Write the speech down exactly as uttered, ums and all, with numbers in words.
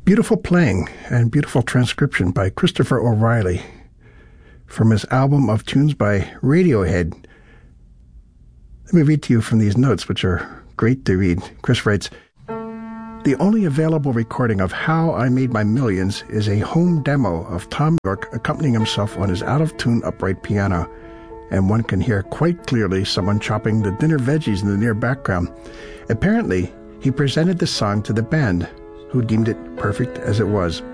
Beautiful playing and beautiful transcription by Christopher O'Reilly from his album of tunes by Radiohead. Let me read to you from these notes, which are great to read. Chris writes, "The only available recording of How I Made My Millions is a home demo of Thom Yorke accompanying himself on his out-of-tune upright piano, and one can hear quite clearly someone chopping the dinner veggies in the near background. Apparently, he presented the song to the band, who deemed it perfect as it was.